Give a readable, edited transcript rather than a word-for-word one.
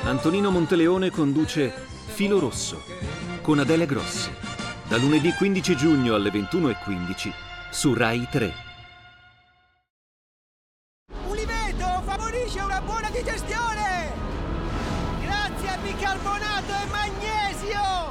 Antonino Monteleone conduce Filo Rosso con Adele Grossi, da lunedì 15 giugno alle 21:15 su Rai 3. Uliveto favorisce una buona digestione! Grazie a bicarbonato e magnesio!